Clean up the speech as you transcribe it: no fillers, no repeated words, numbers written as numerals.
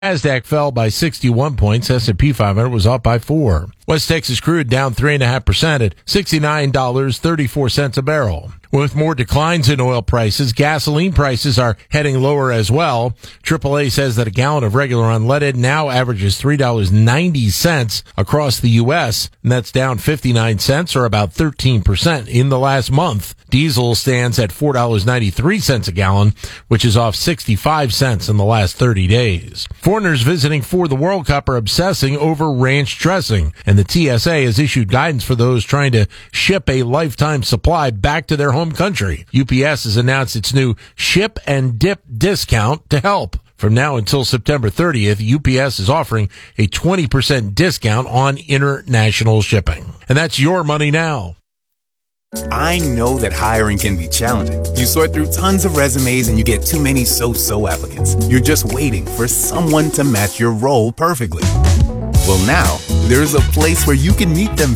NASDAQ fell by 61 points. S&P 500 was up by 4. West Texas crude down 3.5% at $69.34 a barrel. With more declines in oil prices, gasoline prices are heading lower as well. AAA says that a gallon of regular unleaded now averages $3.90 across the U.S., and that's down 59 cents or about 13% in the last month. Diesel stands at $4.93 a gallon, which is off 65 cents in the last 30 days. Foreigners visiting for the World Cup are obsessing over ranch dressing, and the TSA has issued guidance for those trying to ship a lifetime supply back to their home country. UPS has announced its new Ship and Dip discount to help. From now until September 30th, UPS is offering a 20% discount on international shipping. And that's your money now. I know that hiring can be challenging. You sort through tons of resumes and you get too many so-so applicants. You're just waiting for someone to match your role perfectly. Well, now, there's a place where you can meet them